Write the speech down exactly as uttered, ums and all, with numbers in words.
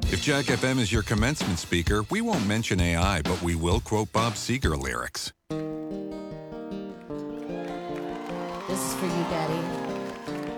If Jack F M is your commencement speaker, we won't mention A I, but we will quote Bob Seger lyrics. This is for you, Daddy.